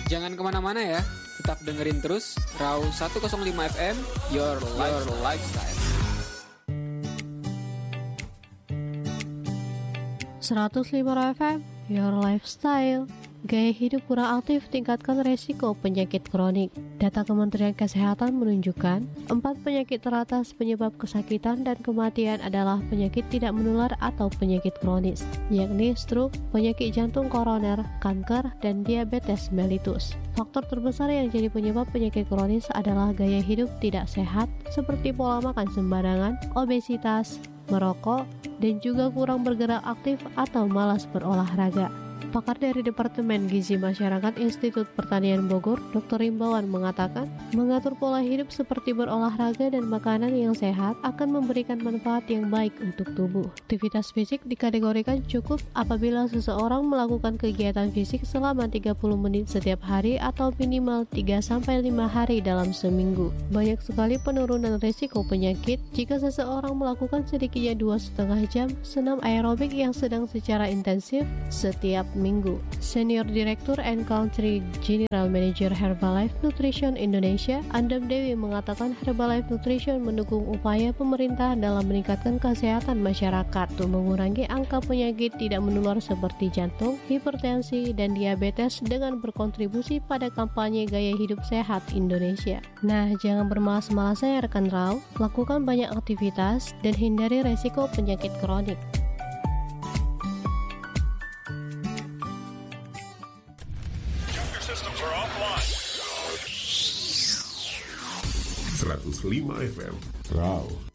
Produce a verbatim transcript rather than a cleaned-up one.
Jangan kemana-mana ya, tetap dengerin terus Raw seratus lima F M, Your, Your Lifestyle. seratus lima F M, Your Lifestyle. Gaya hidup kurang aktif tingkatkan resiko penyakit kronik. Data Kementerian Kesehatan menunjukkan empat penyakit teratas penyebab kesakitan dan kematian adalah penyakit tidak menular atau penyakit kronis, yakni stroke, penyakit jantung koroner, kanker, dan diabetes mellitus. Faktor terbesar yang jadi penyebab penyakit kronis adalah gaya hidup tidak sehat seperti pola makan sembarangan, obesitas, merokok, dan juga kurang bergerak aktif atau malas berolahraga. Pakar dari Departemen Gizi Masyarakat Institut Pertanian Bogor, Doktor Rimbawan mengatakan, mengatur pola hidup seperti berolahraga dan makanan yang sehat akan memberikan manfaat yang baik untuk tubuh. Aktivitas fisik dikategorikan cukup apabila seseorang melakukan kegiatan fisik selama tiga puluh menit setiap hari atau minimal tiga sampai lima hari dalam seminggu. Banyak sekali penurunan risiko penyakit jika seseorang melakukan sedikitnya dua setengah jam senam aerobik yang sedang secara intensif setiap minggu. Senior Direktur and Country General Manager Herbalife Nutrition Indonesia, Andam Dewi mengatakan Herbalife Nutrition mendukung upaya pemerintah dalam meningkatkan kesehatan masyarakat untuk mengurangi angka penyakit tidak menular seperti jantung, hipertensi, dan diabetes dengan berkontribusi pada kampanye gaya hidup sehat Indonesia. Nah, jangan bermalas-malasan ya rekan Raw, lakukan banyak aktivitas dan hindari resiko penyakit kronik. seratus lima F M Raw.